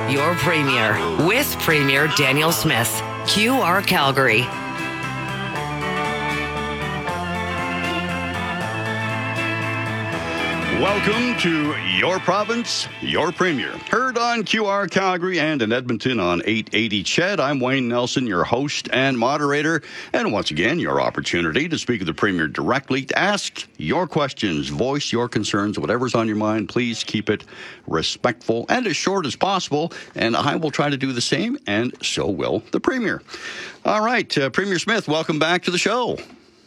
your Premier, with Premier Daniel Smith, QR Calgary. Welcome to Your Province, Your Premier. Heard on QR Calgary and in Edmonton on 880 CHED. I'm Wayne Nelson, your host and moderator. And once again, your opportunity to speak with the Premier directly, to ask your questions, voice your concerns, whatever's on your mind. Please keep it respectful and as short as possible. And I will try to do the same, and so will the Premier. All right, Premier Smith, welcome back to the show.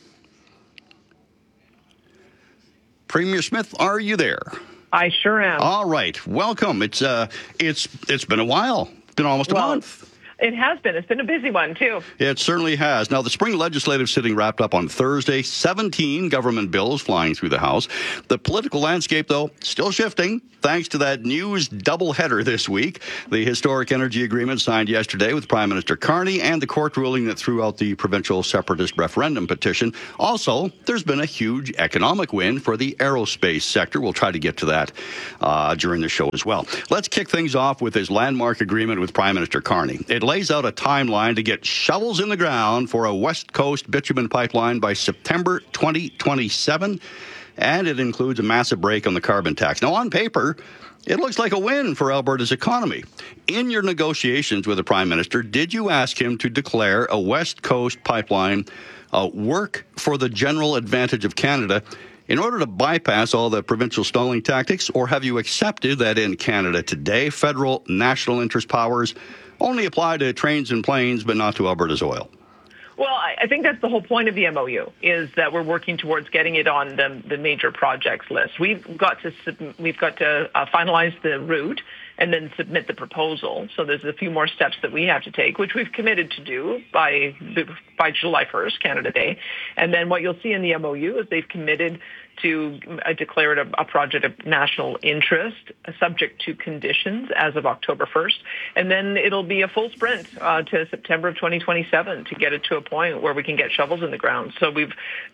Premier Smith, are you there? I sure am. All right, welcome. It's been a while. It's been almost a month. It has been. It's been a busy one, too. It certainly has. Now, the spring legislative sitting wrapped up on Thursday. 17 government bills flying through the House. The political landscape, though, still shifting, thanks to that news doubleheader this week. The historic energy agreement signed yesterday with Prime Minister Carney and the court ruling that threw out the provincial separatist referendum petition. Also, there's been a huge economic win for the aerospace sector. We'll try to get to that during the show as well. Let's kick things off with his landmark agreement with Prime Minister Carney. It lays out a timeline to get shovels in the ground for a West Coast bitumen pipeline by September 2027, and it includes a massive break on the carbon tax. Now, on paper, it looks like a win for Alberta's economy. In your negotiations with the Prime Minister, did you ask him to declare a West Coast pipeline work for the general advantage of Canada in order to bypass all the provincial stalling tactics, or have you accepted that in Canada today, federal national interest powers only apply to trains and planes, but not to Alberta's oil? Well, I think that's the whole point of the MOU, is that we're working towards getting it on the major projects list. We've got to finalize the route and then submit the proposal. So there's a few more steps that we have to take, which we've committed to do by July 1st, Canada Day. And then what you'll see in the MOU is they've committed to declare it a project of national interest, subject to conditions as of October 1st. And then it'll be a full sprint to September of 2027 to get it to a point where we can get shovels in the ground. So we've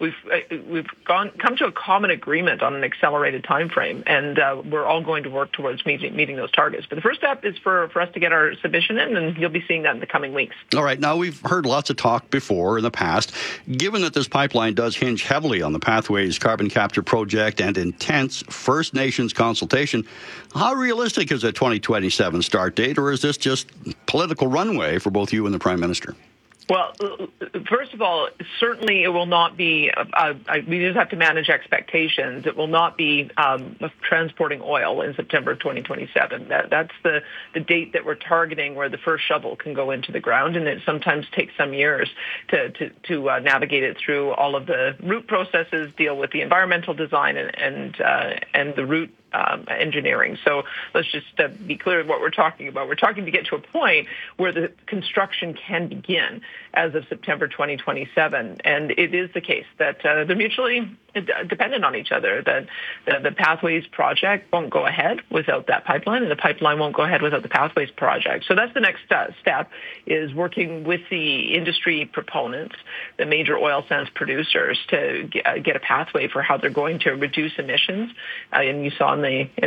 come to a common agreement on an accelerated time frame, and we're all going to work towards meeting those targets. But the first step is for us to get our submission in, and you'll be seeing that in the coming weeks. All right. Now, we've heard lots of talk before in the past. Given that this pipeline does hinge heavily on the Pathways carbon capture project and intense First Nations consultation, how realistic is a 2027 start date, or is this just political runway for both you and the Prime Minister? Well, first of all, certainly it will not be, we just have to manage expectations. It will not be transporting oil in September of 2027. That's the date that we're targeting where the first shovel can go into the ground, and it sometimes takes some years to navigate it through all of the route processes, deal with the environmental design and the route engineering. So let's just be clear what we're talking about. We're talking to get to a point where the construction can begin as of September 2027. And it is the case that they're mutually dependent on each other, that the Pathways project won't go ahead without that pipeline, and the pipeline won't go ahead without the Pathways project. So that's the next step, is working with the industry proponents, the major oil sands producers, to get a pathway for how they're going to reduce emissions. And you saw in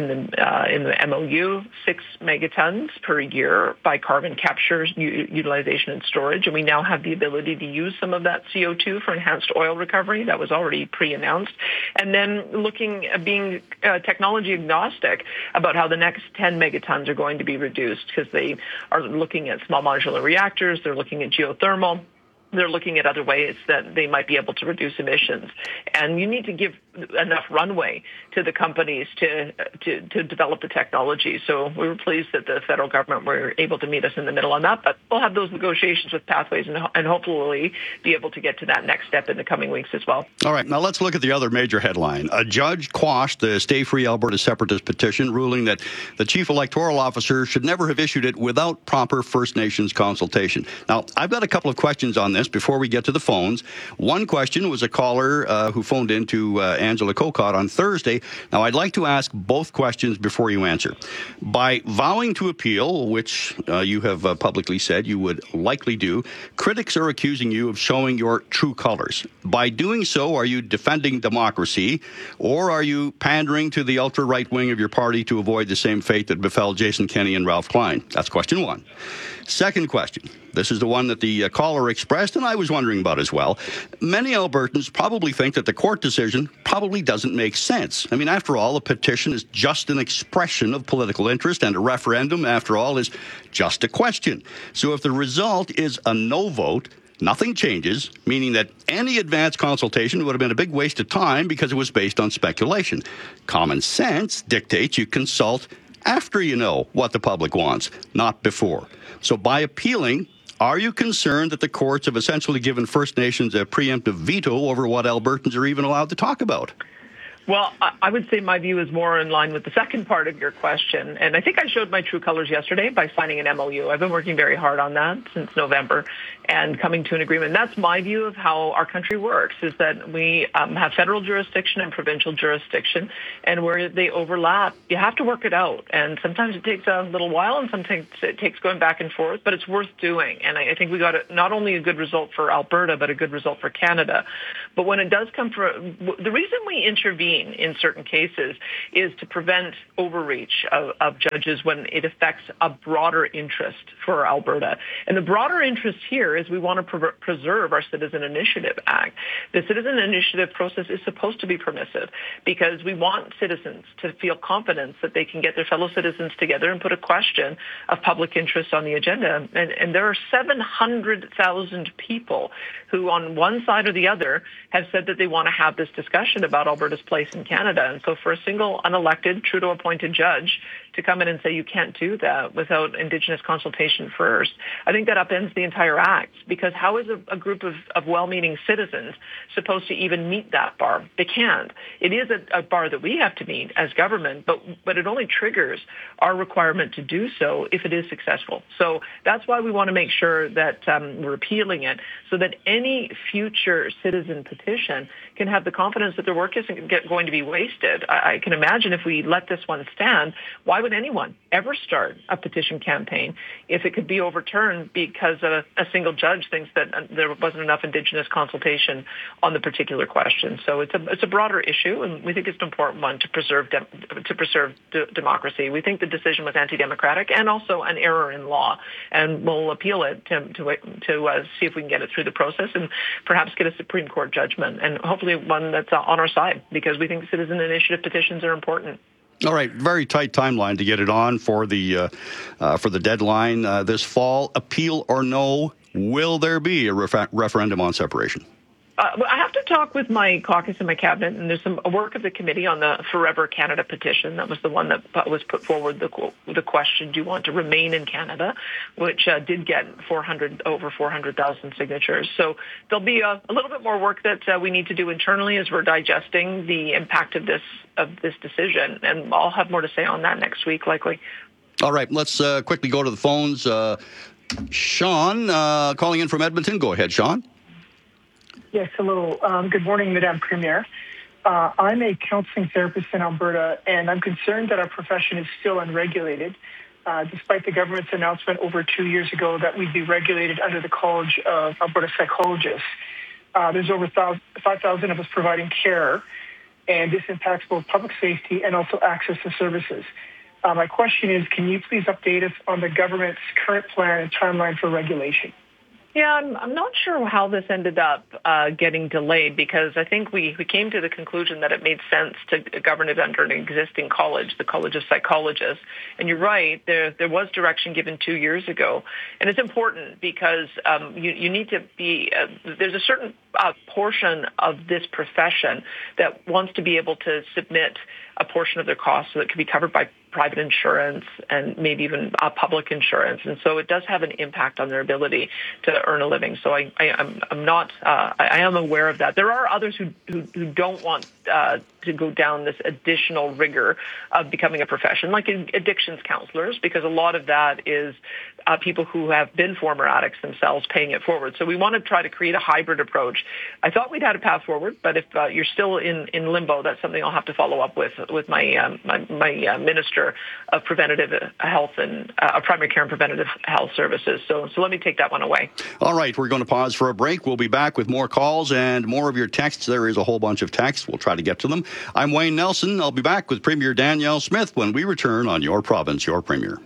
the MOU, 6 megatons per year by carbon capture, utilization, and storage. And we now have the ability to use some of that CO2 for enhanced oil recovery. That was already pre-announced. And then looking at being technology agnostic about how the next 10 megatons are going to be reduced, because they are looking at small modular reactors, they're looking at geothermal, they're looking at other ways that they might be able to reduce emissions. And you need to give enough runway to the companies to develop the technology. So we were pleased that the federal government were able to meet us in the middle on that, but we'll have those negotiations with Pathways and hopefully be able to get to that next step in the coming weeks as well. All right, now let's look at the other major headline. A judge quashed the Stay Free Alberta Separatist petition, ruling that the chief electoral officer should never have issued it without proper First Nations consultation. Now, I've got a couple of questions on this before we get to the phones. One question was a caller who phoned in to Angela Kokott on Thursday. Now, I'd like to ask both questions before you answer. By vowing to appeal, which you have publicly said you would likely do, critics are accusing you of showing your true colors. By doing so, are you defending democracy, or are you pandering to the ultra-right wing of your party to avoid the same fate that befell Jason Kenney and Ralph Klein? That's question one. Second question. This is the one that the caller expressed, and I was wondering about as well. Many Albertans probably think that the court decision probably doesn't make sense. I mean, after all, a petition is just an expression of political interest, and a referendum, after all, is just a question. So if the result is a no vote, nothing changes, meaning that any advance consultation would have been a big waste of time because it was based on speculation. Common sense dictates you consult after you know what the public wants, not before. So by appealing, are you concerned that the courts have essentially given First Nations a preemptive veto over what Albertans are even allowed to talk about? Well, I would say my view is more in line with the second part of your question. And I think I showed my true colors yesterday by signing an MOU. I've been working very hard on that since November and coming to an agreement. That's my view of how our country works, is that we have federal jurisdiction and provincial jurisdiction, and where they overlap, you have to work it out. And sometimes it takes a little while, and sometimes it takes going back and forth, but it's worth doing. And I think we got not only a good result for Alberta, but a good result for Canada. But when it does come from, the reason we intervene in certain cases is to prevent overreach of judges when it affects a broader interest for Alberta. And the broader interest here is we want to preserve our Citizen Initiative Act. The Citizen Initiative process is supposed to be permissive because we want citizens to feel confidence that they can get their fellow citizens together and put a question of public interest on the agenda. And there are 700,000 people who on one side or the other have said that they want to have this discussion about Alberta's place in Canada. And so for a single unelected Trudeau-appointed judge to come in and say you can't do that without Indigenous consultation first, I think that upends the entire act, because how is a group of well-meaning citizens supposed to even meet that bar? They can't. It is a bar that we have to meet as government, but it only triggers our requirement to do so if it is successful. So that's why we want to make sure that we're appealing it, so that any future citizen petition can have the confidence that their work isn't going to be wasted. I can imagine if we let this one stand, why would anyone ever start a petition campaign if it could be overturned because a single judge thinks that there wasn't enough Indigenous consultation on the particular question? So it's a broader issue, and we think it's an important one to preserve democracy. We think the decision was anti-democratic and also an error in law, and we'll appeal it to see if we can get it through the process and perhaps get a Supreme Court judgment, and hopefully one that's on our side, because we think citizen initiative petitions are important. All right, very tight timeline to get it on for the deadline this fall. Appeal or no, will there be a referendum on separation? I have to talk with my caucus and my cabinet, and there's some work of the committee on the Forever Canada petition. That was the one that was put forward, the question, do you want to remain in Canada, which did get over 400,000 signatures. So there'll be a little bit more work that we need to do internally as we're digesting the impact of this decision, and I'll have more to say on that next week, likely. All right, let's quickly go to the phones. Sean, calling in from Edmonton. Go ahead, Sean. Yes, hello. Good morning, Madame Premier. I'm a counseling therapist in Alberta, and I'm concerned that our profession is still unregulated, despite the government's announcement over 2 years ago that we'd be regulated under the College of Alberta Psychologists. There's over 5,000 of us providing care, and this impacts both public safety and also access to services. My question is, can you please update us on the government's current plan and timeline for regulation? Yeah, I'm not sure how this ended up getting delayed, because I think we came to the conclusion that it made sense to govern it under an existing college, the College of Psychologists. And you're right, there was direction given 2 years ago. And it's important because you need to be, there's a certain portion of this profession that wants to be able to submit a portion of their costs so that it can be covered by private insurance and maybe even public insurance. And so it does have an impact on their ability to earn a living. So I am aware of that. There are others who don't want to go down this additional rigor of becoming a profession, like addictions counselors, because a lot of that is people who have been former addicts themselves paying it forward. So we want to try to create a hybrid approach. I thought we'd had a path forward, but if you're still in limbo, that's something I'll have to follow up with my Minister of Preventative Health and Primary Care and Preventative Health Services. So let me take that one away. All right, we're going to pause for a break. We'll be back with more calls and more of your texts. There is a whole bunch of texts. We'll try to get to them. I'm Wayne Nelson. I'll be back with Premier Danielle Smith when we return on Your Province, Your Premier.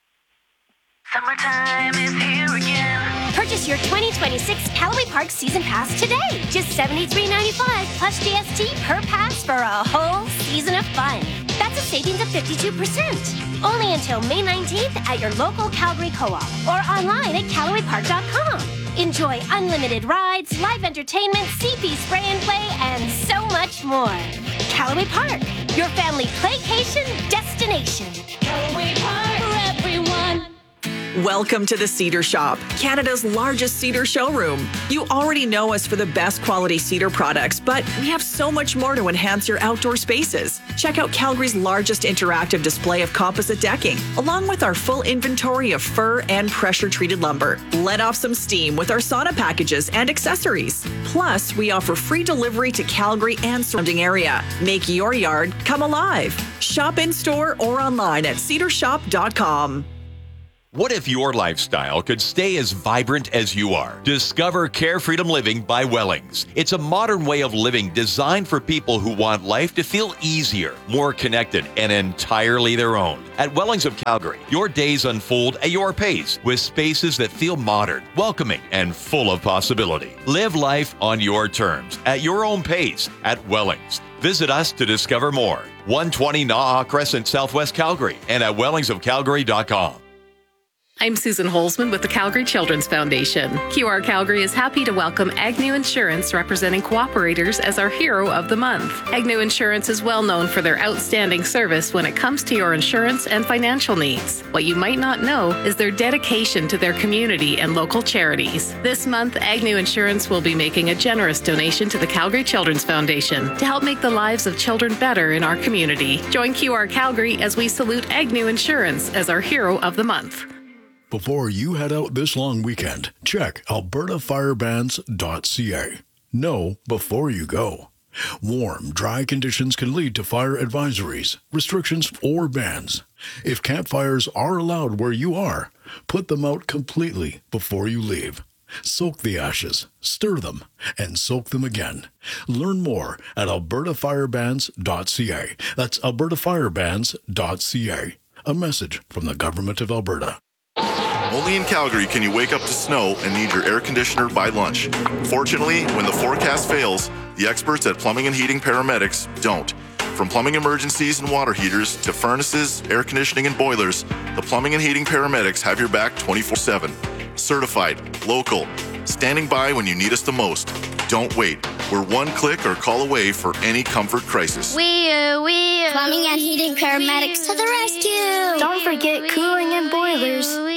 Summertime is here again. Purchase your 2026 Callaway Park Season Pass today. Just $73.95 plus GST per pass for a whole season of fun. That's a savings of 52%. Only until May 19th at your local Calgary Co-op or online at CallawayPark.com. Enjoy unlimited rides, live entertainment, CP spray and play, and so much more. Callaway Park, your family playcation destination. Callaway Park for everyone. Welcome to the Cedar Shop, Canada's largest cedar showroom. You already know us for the best quality cedar products, but we have so much more to enhance your outdoor spaces. Check out Calgary's largest interactive display of composite decking, along with our full inventory of fir and pressure-treated lumber. Let off some steam with our sauna packages and accessories. Plus, we offer free delivery to Calgary and surrounding area. Make your yard come alive. Shop in-store or online at cedarshop.com. What if your lifestyle could stay as vibrant as you are? Discover Care Freedom Living by Wellings. It's a modern way of living designed for people who want life to feel easier, more connected, and entirely their own. At Wellings of Calgary, your days unfold at your pace with spaces that feel modern, welcoming, and full of possibility. Live life on your terms, at your own pace, at Wellings. Visit us to discover more. 120 Naha Crescent, Southwest Calgary, and at wellingsofcalgary.com. I'm Susan Holzman with the Calgary Children's Foundation. QR Calgary is happy to welcome Agnew Insurance, representing cooperators, as our Hero of the Month. Agnew Insurance is well known for their outstanding service when it comes to your insurance and financial needs. What you might not know is their dedication to their community and local charities. This month, Agnew Insurance will be making a generous donation to the Calgary Children's Foundation to help make the lives of children better in our community. Join QR Calgary as we salute Agnew Insurance as our Hero of the Month. Before you head out this long weekend, check albertafirebans.ca. Know before you go. Warm, dry conditions can lead to fire advisories, restrictions, or bans. If campfires are allowed where you are, put them out completely before you leave. Soak the ashes, stir them, and soak them again. Learn more at albertafirebans.ca. That's albertafirebans.ca. A message from the Government of Alberta. Only in Calgary can you wake up to snow and need your air conditioner by lunch. Fortunately, when the forecast fails, the experts at Plumbing and Heating Paramedics don't. From plumbing emergencies and water heaters to furnaces, air conditioning, and boilers, the Plumbing and Heating Paramedics have your back 24/7. Certified, local, standing by when you need us the most. Don't wait. We're one click or call away for any comfort crisis. Plumbing and Heating Paramedics to the rescue. Don't forget cooling and boilers.